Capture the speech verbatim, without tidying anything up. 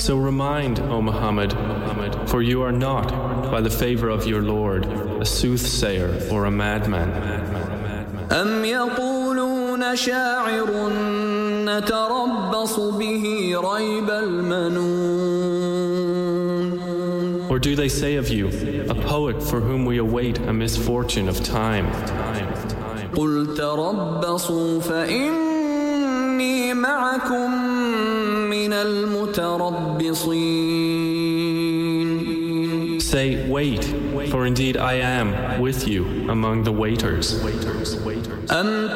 So remind, O Muhammad, for you are not, by the favor of your Lord, a soothsayer or a madman. أم يقولون شاعر نتربص به ريب المنون. Or do they say of you, a poet for whom we await a misfortune of time? قل تربصوا فإني معكم من المتربصين. Say, wait, for indeed I am with you among the waiters. أم